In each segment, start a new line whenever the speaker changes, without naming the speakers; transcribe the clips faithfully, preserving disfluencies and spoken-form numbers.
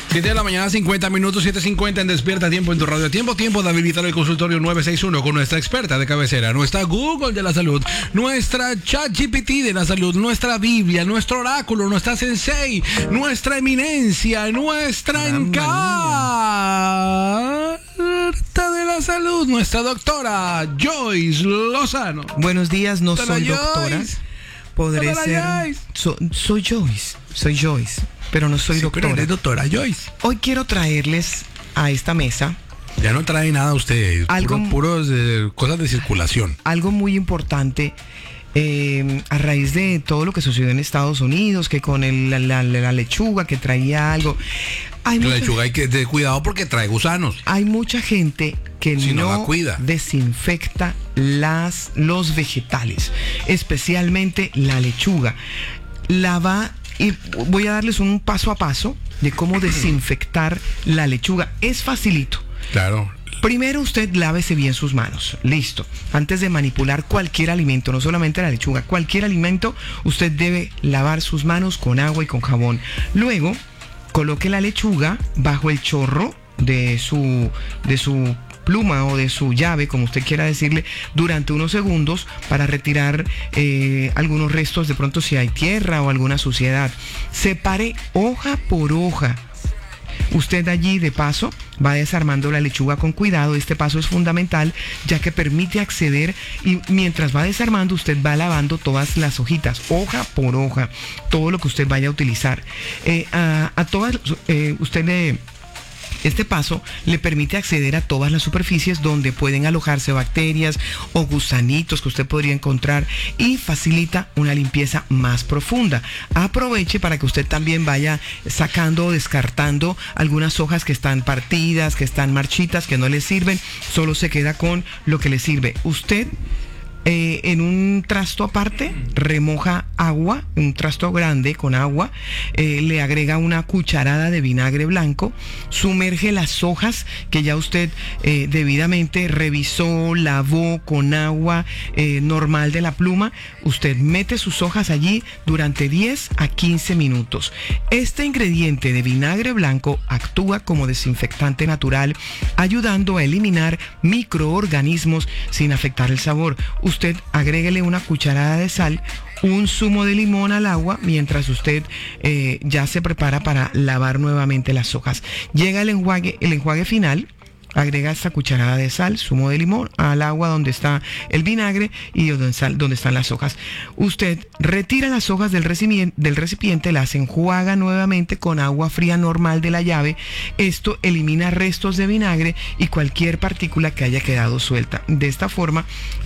siete de la mañana, cincuenta minutos, siete cincuenta en Despierta Tiempo en tu radio. Tiempo, tiempo de habilitar el consultorio nueve seis uno con nuestra experta de cabecera, nuestra Google de la salud, nuestra ChatGPT de la salud, nuestra Biblia, nuestro oráculo, nuestra Sensei, nuestra eminencia, nuestra encarta de la salud, nuestra doctora Joyce Lozano.
Buenos días, no
Doctora
soy
Joyce.
doctora. Podré
Doctora
ser.
Joyce.
So- soy Joyce, soy Joyce, pero no soy
Sí, pero
doctora.
eres doctora Joyce.
Hoy quiero traerles a esta mesa
Ya no trae nada usted,
Algo-
puro, puros eh, cosas de circulación.
algo muy importante. Eh, a raíz de todo lo que sucedió en Estados Unidos, que con el- la, la- la lechuga que traía algo, hay
La
mucha,
lechuga hay que tener cuidado porque trae gusanos.
hay mucha gente que
Si no
no,
la cuida.
desinfecta las, los vegetales, especialmente la lechuga. La va, y voy a darles un paso a paso de cómo desinfectar la lechuga. Es facilito.
Claro.
Primero usted lávese bien sus manos, listo. Antes de manipular cualquier alimento, no solamente la lechuga, cualquier alimento, usted debe lavar sus manos con agua y con jabón. Luego, coloque la lechuga bajo el chorro de su, de su pluma o de su llave, como usted quiera decirle, durante unos segundos para retirar eh, algunos restos, de pronto si hay tierra o alguna suciedad. Separe hoja por hoja. Usted allí de paso va desarmando la lechuga con cuidado. Este paso es fundamental ya que permite acceder, y mientras va desarmando usted va lavando todas las hojitas, hoja por hoja, todo lo que usted vaya a utilizar. Eh, a, a todas, eh, usted le... Este paso le permite acceder a todas las superficies donde pueden alojarse bacterias o gusanitos que usted podría encontrar y facilita una limpieza más profunda. Aproveche para que usted también vaya sacando o descartando algunas hojas que están partidas, que están marchitas, que no le sirven. Solo se queda con lo que le sirve. Usted Eh, en un trasto aparte, remoja agua, un trasto grande con agua, eh, le agrega una cucharada de vinagre blanco, sumerge las hojas que ya usted eh, debidamente revisó, lavó con agua eh, normal de la pluma. Usted mete sus hojas allí durante diez a quince minutos. Este ingrediente de vinagre blanco actúa como desinfectante natural, ayudando a eliminar microorganismos sin afectar el sabor. Usted agréguele una cucharada de sal, un zumo de limón al agua mientras usted eh, ya se prepara para lavar nuevamente las hojas. Llega el enjuague, el enjuague final. Agrega esta cucharada de sal, zumo de limón al agua donde está el vinagre y donde están, donde están las hojas. Usted retira las hojas del recipiente, del recipiente, las enjuaga nuevamente con agua fría normal de la llave. Esto elimina restos de vinagre y cualquier partícula que haya quedado suelta. De esta forma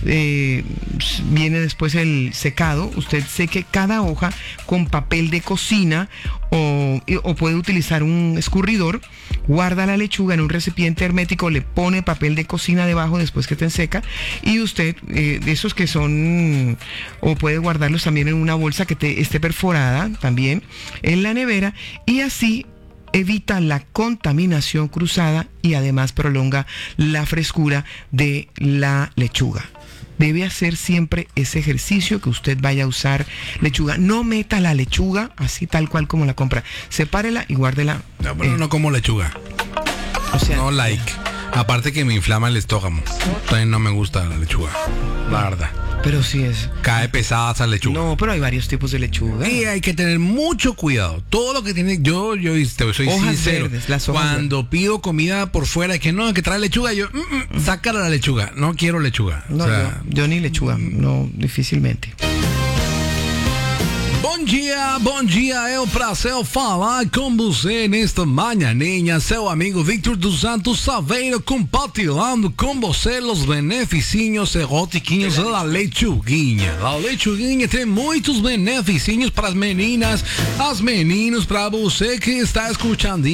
eh, viene después el secado. Usted seque cada hoja con papel de cocina o, o puede utilizar un escurridor. Guarda la lechuga en un recipiente hermético, le pone papel de cocina debajo después que esté seca y usted, eh, de esos que son, o puede guardarlos también en una bolsa que te, esté perforada también en la nevera, y así evita la contaminación cruzada y además prolonga la frescura de la lechuga. Debe hacer siempre ese ejercicio que usted vaya a usar lechuga. No meta la lechuga así tal cual como la compra. Sepárela y guárdela.
No, pero
eh,
no como lechuga.
o sea,
No like. Aparte que me inflama el estómago. También no me gusta la lechuga. La verdad.
pero sí es.
Cae pesada esa lechuga.
No, pero hay varios tipos de lechuga.
Y hay que tener mucho cuidado. Todo lo que tiene, yo, yo te soy
Hojas
sincero.
verdes, las hojas
Cuando pido comida por fuera, que no, que trae lechuga, yo, mm, mm, sácala la lechuga. No quiero lechuga.
No,
O sea,
yo, yo ni lechuga, no, difícilmente.
Bom dia, bom dia, é um prazer falar com você nesta manhãinha, seu amigo Victor dos Santos Saveiro, compartilhando com você os beneficinhos erótiquinhos da lechuguinha. A lechuguinha tem muitos beneficinhos para as meninas, as meninos, para você que está escutando